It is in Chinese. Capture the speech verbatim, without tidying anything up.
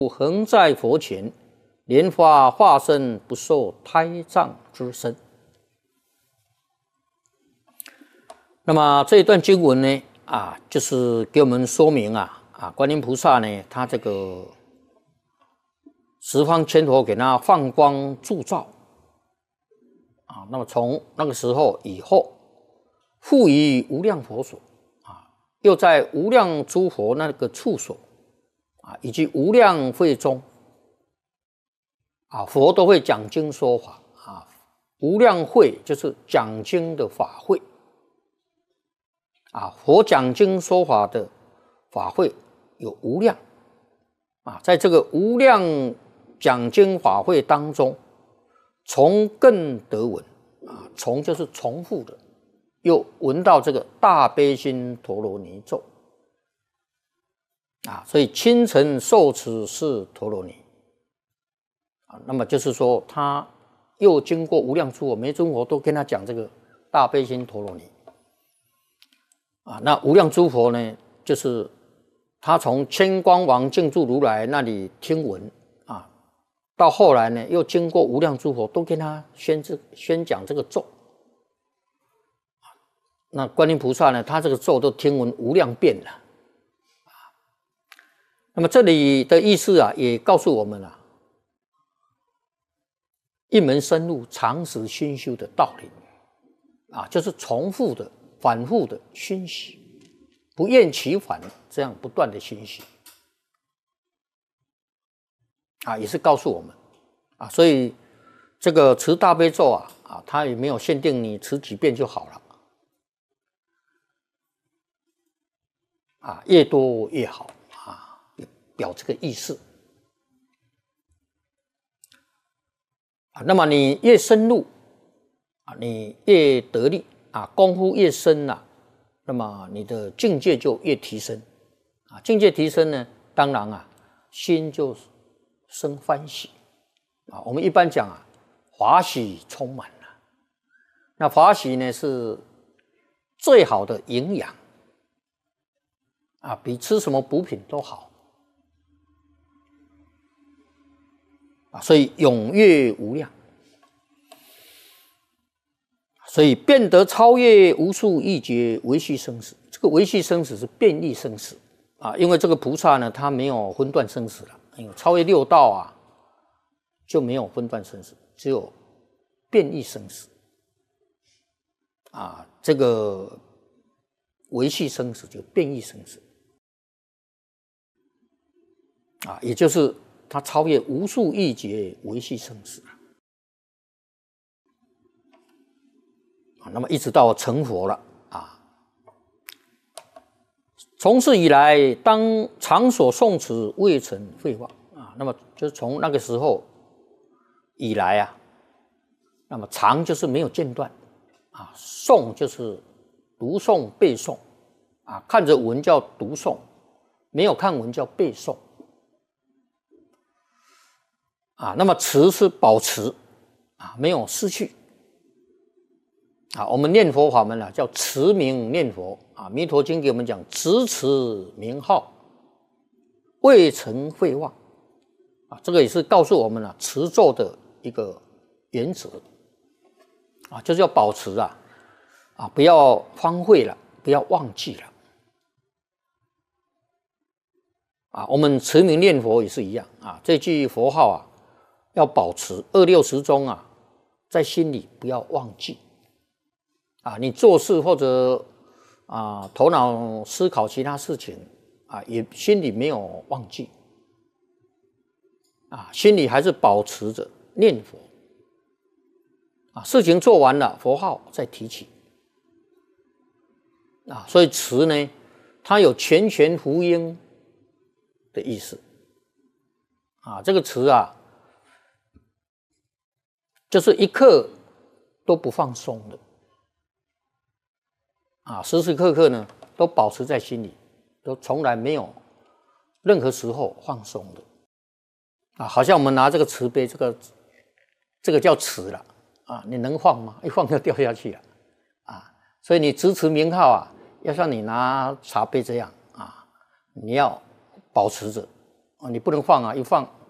恒在佛前，莲花化身，不受胎藏之身。那么这一段经文呢，啊，就是给我们说明啊，啊，观音菩萨呢，他这个十方千佛给他放光铸造，啊，那么从那个时候以后，复于无量佛所，啊，又在无量诸佛那个处所。啊，以及无量会中，啊，佛都会讲经说法啊。无量会就是讲经的法会，啊，佛讲经说法的法会有无量，啊，在这个无量讲经法会当中，从更得闻，啊，从就是重复的，又闻到这个大悲心陀罗尼咒。啊，所以清晨受持是陀罗尼，啊，那么就是说，他又经过无量诸佛，每诸佛都跟他讲这个大悲心陀罗尼，啊，那无量诸佛呢，就是他从千光王净住如来那里听闻，啊，到后来呢，又经过无量诸佛都跟他宣这宣讲这个咒，那观音菩萨呢，他这个咒都听闻无量遍了。那么这里的意思啊，也告诉我们啊，一门深入、长时熏修的道理啊，就是重复的、反复的熏习，不厌其烦，这样不断的熏习啊，也是告诉我们啊，所以这个持大悲咒啊，啊，它也没有限定你持几遍就好了啊，越多越好。表这个意思啊，那么你越深入啊，你越得力啊，功夫越深啊，那么你的境界就越提升啊，境界提升呢，当然啊，心就生欢喜啊。我们一般讲啊，法喜充满了，那法喜呢是最好的营养啊，比吃什么补品都好。啊，所以踊跃无量，所以变得超越无数亿劫维系生死。这个维系生死是变异生死啊，因为这个菩萨呢，他没有分段生死了，因为超越六道啊，就没有分段生死，只有变异生死啊。这个维系生死就变异生死啊，也就是。他超越无数亿劫维系生死啊，那么一直到成佛了啊。从此以来，当常所诵持未曾废忘啊，那么就是从那个时候以来啊，那么常就是没有间断啊，诵就是读诵背诵啊，看着文叫读诵，没有看文叫背诵。啊，那么持是保持啊，没有失去啊。我们念佛法门啊，叫持名念佛啊。弥陀经给我们讲，持持名号，未曾废忘啊。这个也是告诉我们啊，持咒的一个原则啊，就是要保持啊，啊，不要荒废了，不要忘记了啊。我们持名念佛也是一样啊，这句佛号啊。要保持二六时中啊，在心里不要忘记啊。你做事或者啊头脑思考其他事情啊，也心里没有忘记啊，心里还是保持着念佛啊。事情做完了，佛号再提起啊。所以持呢，它有全权福音的意思啊。这个持啊。就是一刻都不放松的啊，时时刻刻呢都保持在心里，都从来没有任何时候放松的啊。好像我们拿这个瓷杯，这个这个叫瓷了啊，你能放吗？一放就掉下去了啊。所以你持持名号啊，要像你拿茶杯这样啊，你要保持着啊，你不能放啊，一放